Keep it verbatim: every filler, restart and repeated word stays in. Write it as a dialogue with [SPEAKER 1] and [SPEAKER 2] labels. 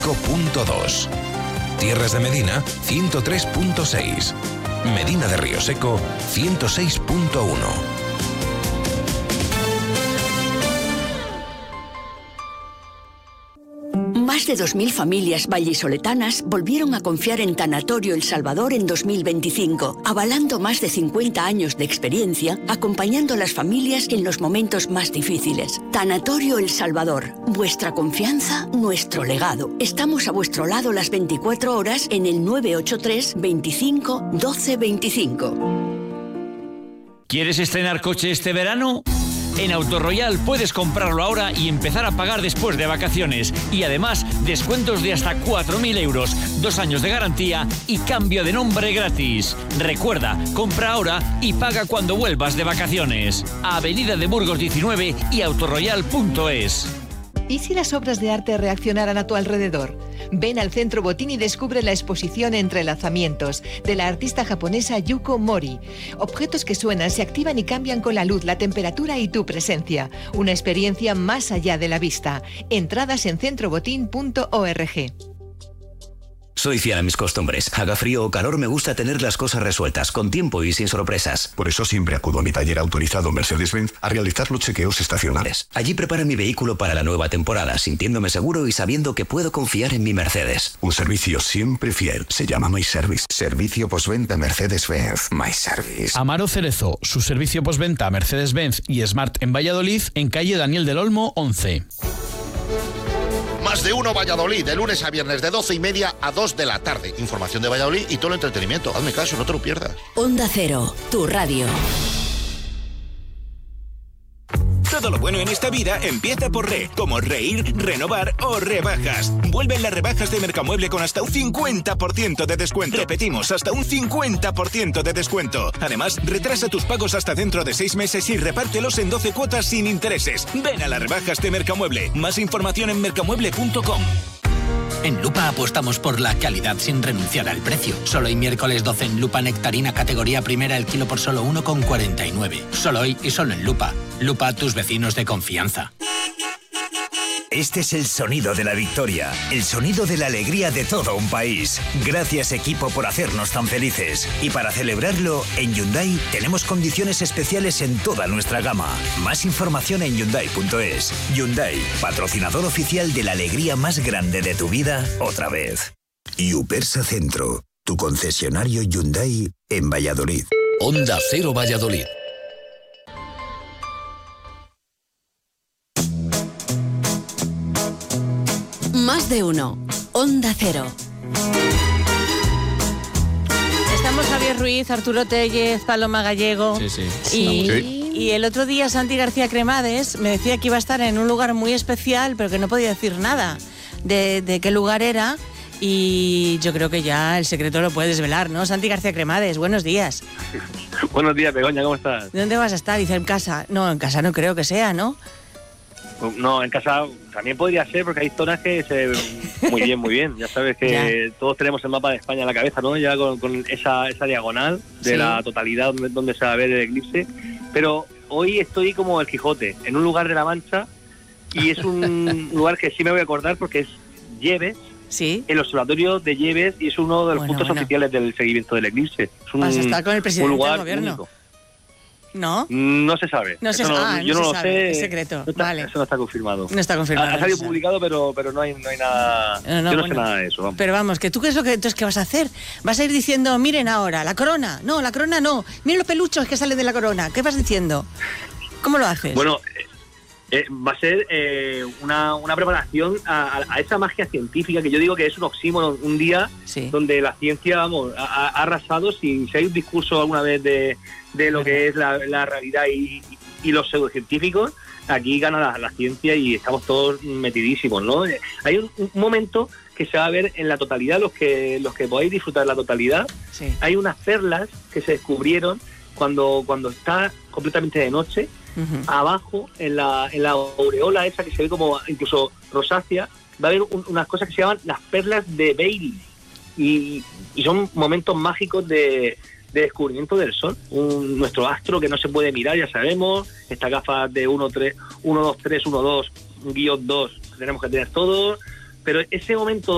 [SPEAKER 1] punto dos. Tierras de Medina, ciento tres punto seis. Medina de Río Seco, ciento seis punto uno.
[SPEAKER 2] Más de dos mil familias vallisoletanas volvieron a confiar en Tanatorio El Salvador en dos mil veinticinco, avalando más de cincuenta años de experiencia, acompañando a las familias en los momentos más difíciles. Tanatorio El Salvador, vuestra confianza, nuestro legado. Estamos a vuestro lado las veinticuatro horas en el nueve ocho tres, veinticinco, doce veinticinco.
[SPEAKER 3] ¿Quieres estrenar coche este verano? En Autoroyal puedes comprarlo ahora y empezar a pagar después de vacaciones. Y además, descuentos de hasta cuatro mil euros, dos años de garantía y cambio de nombre gratis. Recuerda, compra ahora y paga cuando vuelvas de vacaciones. Avenida de Burgos diecinueve y autoroyal punto es.
[SPEAKER 4] ¿Y si las obras de arte reaccionaran a tu alrededor? Ven al Centro Botín y descubre la exposición Entrelazamientos de la artista japonesa Yuko Mori. Objetos que suenan, se activan y cambian con la luz, la temperatura y tu presencia. Una experiencia más allá de la vista. Entradas en centro botín punto org.
[SPEAKER 5] Soy fiel a mis costumbres. Haga frío o calor, me gusta tener las cosas resueltas, con tiempo y sin sorpresas.
[SPEAKER 6] Por eso siempre acudo a mi taller autorizado Mercedes-Benz a realizar los chequeos estacionales.
[SPEAKER 5] Allí preparo mi vehículo para la nueva temporada, sintiéndome seguro y sabiendo que puedo confiar en mi Mercedes.
[SPEAKER 6] Un servicio siempre fiel. Se llama My Service. Servicio postventa Mercedes-Benz. My Service.
[SPEAKER 7] Amaro Cerezo, su servicio postventa Mercedes-Benz y Smart en Valladolid, en calle Daniel del Olmo, once.
[SPEAKER 8] Más de uno Valladolid, de lunes a viernes, de doce y media a dos de la tarde. Información de Valladolid y todo el entretenimiento. Hazme caso, no te lo pierdas.
[SPEAKER 2] Onda Cero, tu radio.
[SPEAKER 9] Todo lo bueno en esta vida empieza por re, como reír, renovar o rebajas. Vuelven las rebajas de Mercamueble con hasta un cincuenta por ciento de descuento. Repetimos, hasta un cincuenta por ciento de descuento. Además, retrasa tus pagos hasta dentro de seis meses y repártelos en doce cuotas sin intereses. Ven a las rebajas de Mercamueble. Más información en mercamueble punto com.
[SPEAKER 10] En Lupa apostamos por la calidad sin renunciar al precio. Solo hoy miércoles doce en Lupa nectarina categoría primera el kilo por solo uno con cuarenta y nueve. Solo hoy y solo en Lupa. Lupa, tus vecinos de confianza.
[SPEAKER 11] Este es el sonido de la victoria, el sonido de la alegría de todo un país. Gracias, equipo, por hacernos tan felices. Y para celebrarlo, en Hyundai tenemos condiciones especiales en toda nuestra gama. Más información en hyundai punto es. Hyundai, patrocinador oficial de la alegría más grande de tu vida, otra vez. Yupersa Centro, tu concesionario Hyundai en Valladolid.
[SPEAKER 1] Onda Cero Valladolid.
[SPEAKER 2] Más de uno. Onda Cero.
[SPEAKER 12] Estamos Javier Ruiz, Arturo Tellez, Paloma Gallego.
[SPEAKER 7] Sí, sí.
[SPEAKER 12] Y,
[SPEAKER 7] Sí.
[SPEAKER 12] y el otro día Santi García Cremades me decía que iba a estar en un lugar muy especial, pero que no podía decir nada de, de qué lugar era. Y yo creo que ya el secreto lo puede desvelar, ¿no? Santi García Cremades, buenos días.
[SPEAKER 13] Buenos días, Begoña, ¿cómo estás?
[SPEAKER 12] ¿Dónde vas a estar? Dice, en casa. No, en casa no creo que sea, ¿no?
[SPEAKER 13] No, en casa también podría ser, porque hay zonas que se ven muy bien, muy bien. Ya sabes que ya. Todos tenemos el mapa de España en la cabeza, ¿no? Ya con, con esa, esa diagonal de sí. La totalidad donde, donde se va a ver el eclipse. Pero hoy estoy como el Quijote, en un lugar de la Mancha, y es un lugar que sí me voy a acordar porque es Lleves,
[SPEAKER 12] ¿sí?
[SPEAKER 13] El observatorio de Lleves, y es uno de los
[SPEAKER 12] bueno,
[SPEAKER 13] puntos
[SPEAKER 12] bueno.
[SPEAKER 13] oficiales del seguimiento del eclipse. Es un,
[SPEAKER 12] ¿vas a estar con el presidente
[SPEAKER 13] un lugar
[SPEAKER 12] del gobierno?
[SPEAKER 13] único.
[SPEAKER 12] ¿No?
[SPEAKER 13] No se sabe.
[SPEAKER 12] No se
[SPEAKER 13] no,
[SPEAKER 12] ah,
[SPEAKER 13] yo
[SPEAKER 12] no,
[SPEAKER 13] no
[SPEAKER 12] se
[SPEAKER 13] lo
[SPEAKER 12] sabe.
[SPEAKER 13] sé.
[SPEAKER 12] Es secreto.
[SPEAKER 13] No está,
[SPEAKER 12] vale.
[SPEAKER 13] Eso no está confirmado.
[SPEAKER 12] No está confirmado.
[SPEAKER 13] Ha, ha salido
[SPEAKER 12] no
[SPEAKER 13] publicado, pero pero no hay no hay nada.
[SPEAKER 12] No, no,
[SPEAKER 13] yo no
[SPEAKER 12] bueno.
[SPEAKER 13] sé nada de eso. Vamos.
[SPEAKER 12] Pero vamos, que tú qué es lo que entonces qué vas a hacer? Vas a ir diciendo, miren ahora, la corona. No, la corona no. Miren los peluchos que salen de la corona. ¿Qué vas diciendo? ¿Cómo lo haces?
[SPEAKER 13] Bueno, eh, va a ser eh, una, una preparación a, a esa magia científica que yo digo que es un oxímoron, un día sí. donde la ciencia, vamos, ha, ha arrasado. Si, si hay un discurso alguna vez de, de lo que es la, la realidad y, y los pseudocientíficos, aquí gana la, la ciencia y estamos todos metidísimos, ¿no? Hay un, un momento que se va a ver en la totalidad, los que los que podáis disfrutar la totalidad. Sí. Hay unas perlas que se descubrieron cuando, cuando está completamente de noche. Uh-huh. Abajo, en la, en la aureola esa que se ve como incluso rosácea, va a haber un, unas cosas que se llaman las perlas de Bailey, y, y son momentos mágicos de, de descubrimiento del Sol, un, nuestro astro que no se puede mirar, ya sabemos, estas gafas de uno, tres, uno, dos, tres, uno, dos, guión dos, tenemos que tener todos, pero ese momento